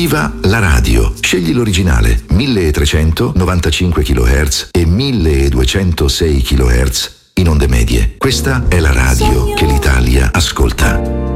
Viva la radio! Scegli l'originale 1395 kHz e 1206 kHz in onde medie. Questa è la radio che l'Italia ascolta.